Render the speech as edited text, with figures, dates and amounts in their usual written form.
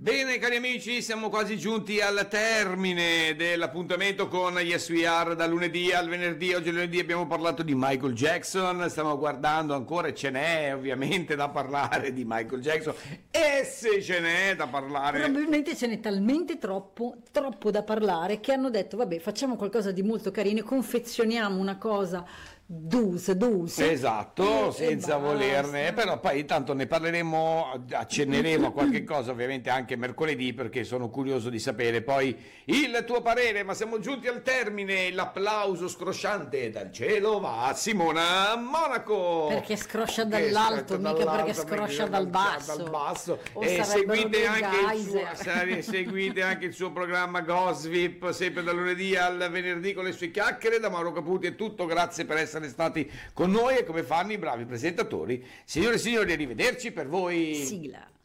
Bene cari amici, siamo quasi giunti al termine dell'appuntamento con Yes We Are da lunedì al venerdì. Oggi lunedì abbiamo parlato di Michael Jackson, stiamo guardando ancora e ce n'è ovviamente da parlare di Michael Jackson, e se ce n'è da parlare... Probabilmente ce n'è talmente troppo da parlare che hanno detto vabbè, facciamo qualcosa di molto carino e confezioniamo una cosa dulce. Esatto, e senza basta. volerne, però poi intanto ne parleremo, accenneremo a qualche cosa ovviamente anche mercoledì, perché sono curioso di sapere poi il tuo parere. Ma siamo giunti al termine, l'applauso scrosciante dal cielo va a Simona Monaco, Perché scroscia dall'alto, mica perché scroscia dal basso. O E sarebbero dei seguite seguite anche il suo programma Gossip, sempre dal lunedì al venerdì con le sue chiacchiere. Da Mauro Caputi è tutto, grazie per essere stati con noi e come fanno i bravi presentatori. Signore e signori, arrivederci per voi. Sigla.